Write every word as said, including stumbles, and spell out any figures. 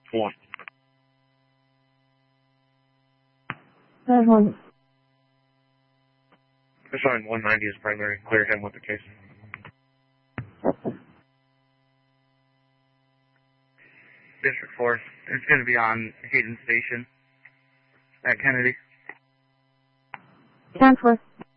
One. There's one. Assigned one ninety is primary. Clear him with the case. District four. It's going to be on Hayden Station at Kennedy. Transfer.